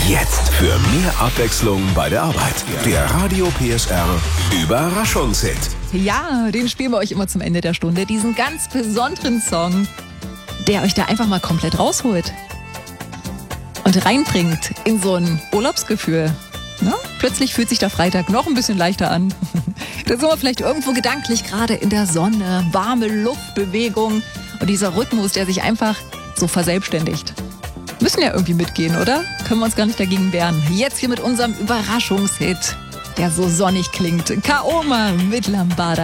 Jetzt für mehr Abwechslung bei der Arbeit. Der Radio PSR Überraschungshit. Ja, den spielen wir euch immer zum Ende der Stunde. Diesen ganz besonderen Song, der euch da einfach mal komplett rausholt und reinbringt in so ein Urlaubsgefühl. Na? Plötzlich fühlt sich der Freitag noch ein bisschen leichter an. Da sind wir vielleicht irgendwo gedanklich gerade in der Sonne, warme Luftbewegung und dieser Rhythmus, der sich einfach so verselbstständigt. Müssen ja irgendwie mitgehen, oder? Können wir uns gar nicht dagegen wehren. Jetzt hier mit unserem Überraschungshit, der so sonnig klingt. Kaoma mit Lambada.